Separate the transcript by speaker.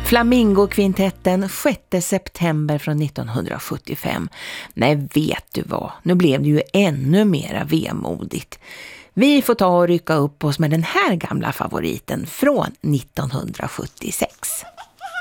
Speaker 1: Flamingokvintetten 6 september från 1975. Nej, vet du vad? Nu blev det ju ännu mera vemodigt. Vi får ta och rycka upp oss med den här gamla favoriten från 1976.